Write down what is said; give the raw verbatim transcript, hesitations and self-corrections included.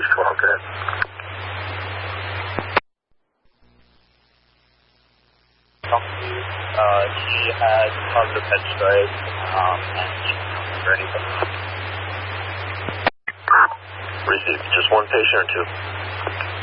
Okay. Uh, she had positive head strike, um, and she's not for anything. Received. Just one patient or two?